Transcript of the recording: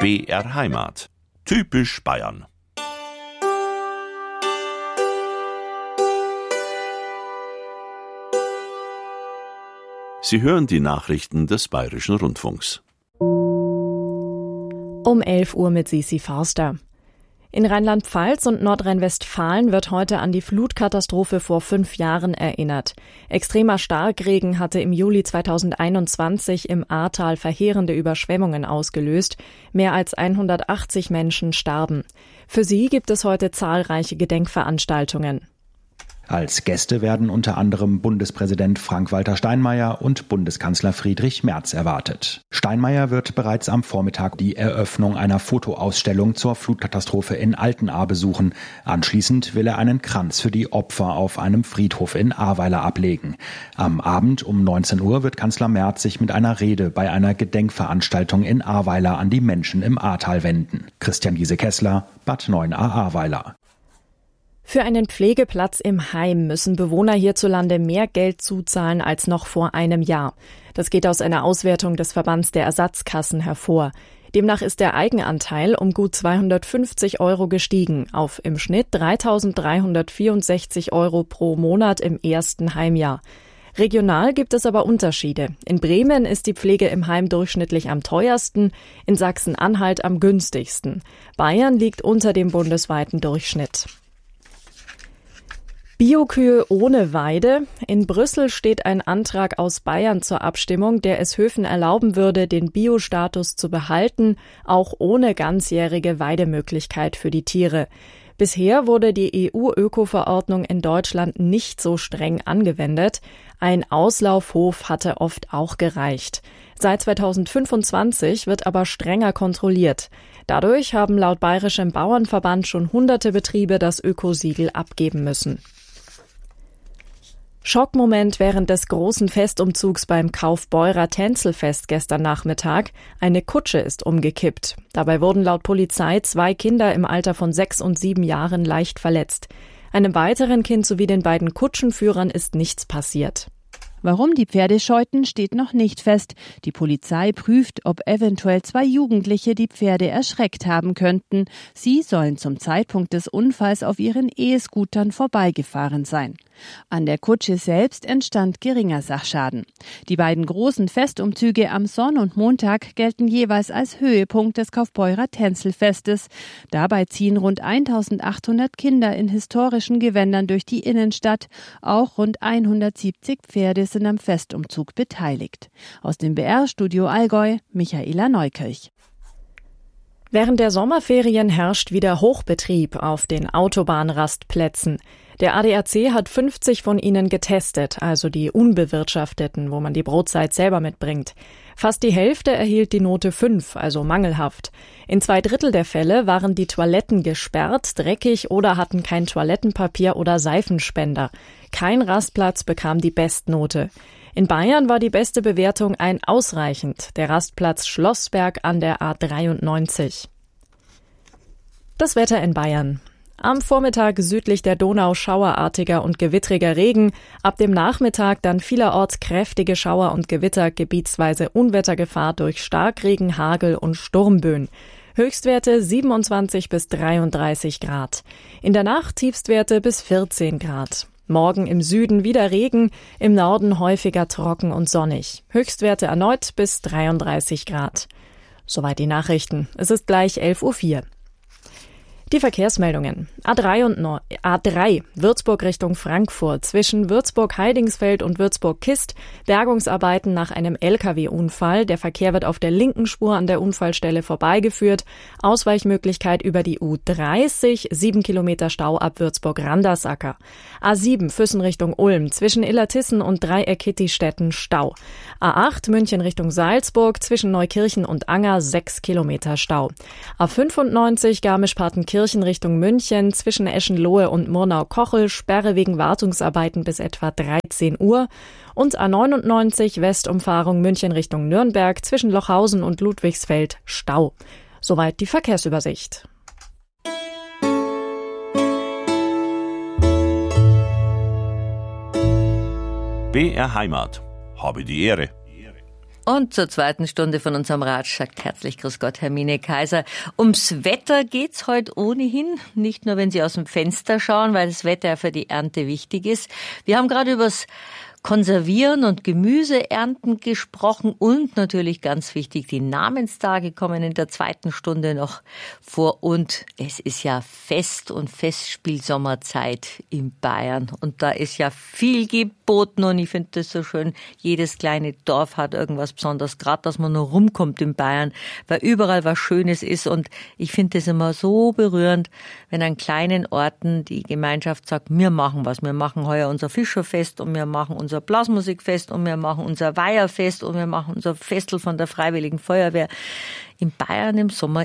BR Heimat. Typisch Bayern. Sie hören die Nachrichten des Bayerischen Rundfunks. Um 11 Uhr mit Sisi Forster. In Rheinland-Pfalz und Nordrhein-Westfalen wird heute an die Flutkatastrophe vor 5 Jahren erinnert. Extremer Starkregen hatte im Juli 2021 im Ahrtal verheerende Überschwemmungen ausgelöst. Mehr als 180 Menschen starben. Für sie gibt es heute zahlreiche Gedenkveranstaltungen. Als Gäste werden unter anderem Bundespräsident Frank-Walter Steinmeier und Bundeskanzler Friedrich Merz erwartet. Steinmeier wird bereits am Vormittag die Eröffnung einer Fotoausstellung zur Flutkatastrophe in Altenahr besuchen. Anschließend will er einen Kranz für die Opfer auf einem Friedhof in Ahrweiler ablegen. Am Abend um 19 Uhr wird Kanzler Merz sich mit einer Rede bei einer Gedenkveranstaltung in Ahrweiler an die Menschen im Ahrtal wenden. Christian Giese-Kessler, Bad Neuenahr-Ahrweiler. Für einen Pflegeplatz im Heim müssen Bewohner hierzulande mehr Geld zuzahlen als noch vor einem Jahr. Das geht aus einer Auswertung des Verbands der Ersatzkassen hervor. Demnach ist der Eigenanteil um gut 250 € gestiegen auf im Schnitt 3.364 € pro Monat im ersten Heimjahr. Regional gibt es aber Unterschiede. In Bremen ist die Pflege im Heim durchschnittlich am teuersten, in Sachsen-Anhalt am günstigsten. Bayern liegt unter dem bundesweiten Durchschnitt. Biokühe ohne Weide. In Brüssel steht ein Antrag aus Bayern zur Abstimmung, der es Höfen erlauben würde, den Bio-Status zu behalten, auch ohne ganzjährige Weidemöglichkeit für die Tiere. Bisher wurde die EU-Öko-Verordnung in Deutschland nicht so streng angewendet. Ein Auslaufhof hatte oft auch gereicht. Seit 2025 wird aber strenger kontrolliert. Dadurch haben laut Bayerischem Bauernverband schon hunderte Betriebe das Ökosiegel abgeben müssen. Schockmoment während des großen Festumzugs beim Kaufbeurer Tänzelfest gestern Nachmittag. Eine Kutsche ist umgekippt. Dabei wurden laut Polizei 2 Kinder im Alter von 6 und 7 Jahren leicht verletzt. Einem weiteren Kind sowie den beiden Kutschenführern ist nichts passiert. Warum die Pferde scheuten, steht noch nicht fest. Die Polizei prüft, ob eventuell 2 Jugendliche die Pferde erschreckt haben könnten. Sie sollen zum Zeitpunkt des Unfalls auf ihren E-Scootern vorbeigefahren sein. An der Kutsche selbst entstand geringer Sachschaden. Die beiden großen Festumzüge am Sonn- und Montag gelten jeweils als Höhepunkt des Kaufbeurer Tänzelfestes. Dabei ziehen rund 1.800 Kinder in historischen Gewändern durch die Innenstadt. Auch rund 170 Pferde sind am Festumzug beteiligt. Aus dem BR-Studio Allgäu, Michaela Neukirch. Während der Sommerferien herrscht wieder Hochbetrieb auf den Autobahnrastplätzen. Der ADAC hat 50 von ihnen getestet, also die unbewirtschafteten, wo man die Brotzeit selber mitbringt. Fast die Hälfte erhielt die Note 5, also mangelhaft. In 2/3 der Fälle waren die Toiletten gesperrt, dreckig oder hatten kein Toilettenpapier oder Seifenspender. Kein Rastplatz bekam die Bestnote. In Bayern war die beste Bewertung ein ausreichend, der Rastplatz Schlossberg an der A93. Das Wetter in Bayern. Am Vormittag südlich der Donau schauerartiger und gewittriger Regen, ab dem Nachmittag dann vielerorts kräftige Schauer und Gewitter, gebietsweise Unwettergefahr durch Starkregen, Hagel und Sturmböen. Höchstwerte 27 bis 33 Grad. In der Nacht Tiefstwerte bis 14 Grad. Morgen im Süden wieder Regen, im Norden häufiger trocken und sonnig. Höchstwerte erneut bis 33 Grad. Soweit die Nachrichten. Es ist gleich 11:04 Uhr. Die Verkehrsmeldungen. A3 Würzburg Richtung Frankfurt. Zwischen Würzburg-Heidingsfeld und Würzburg-Kist Bergungsarbeiten nach einem LKW-Unfall. Der Verkehr wird auf der linken Spur an der Unfallstelle vorbeigeführt. Ausweichmöglichkeit über die U30, 7 Kilometer Stau ab Würzburg-Randersacker. A7 Füssen Richtung Ulm. Zwischen Illertissen und Dreieck-Kittistetten Stau. A8 München Richtung Salzburg. Zwischen Neukirchen und Anger 6 Kilometer Stau. A95 Garmisch-Partenkirchen Richtung München, zwischen Eschenlohe und Murnau-Kochel, Sperre wegen Wartungsarbeiten bis etwa 13 Uhr. Und A99 Westumfahrung München Richtung Nürnberg, zwischen Lochhausen und Ludwigsfeld Stau. Soweit die Verkehrsübersicht. BR Heimat. Habe die Ehre. Und zur zweiten Stunde von unserem Ratsch sagt herzlich Grüß Gott, Hermine Kaiser. Ums Wetter geht's heute ohnehin. Nicht nur, wenn Sie aus dem Fenster schauen, weil das Wetter ja für die Ernte wichtig ist. Wir haben gerade übers Konservieren und Gemüseernten gesprochen und natürlich ganz wichtig, die Namenstage kommen in der zweiten Stunde noch vor und es ist ja Fest- und Festspielsommerzeit in Bayern und da ist ja viel geboten und ich finde das so schön, jedes kleine Dorf hat irgendwas Besonderes, gerade dass man nur rumkommt in Bayern, weil überall was Schönes ist und ich finde das immer so berührend, wenn an kleinen Orten die Gemeinschaft sagt, wir machen was, wir machen heuer unser Fischerfest und wir machen unser Blasmusikfest und wir machen unser Weiherfest und wir machen unser Festel von der Freiwilligen Feuerwehr. In Bayern im Sommer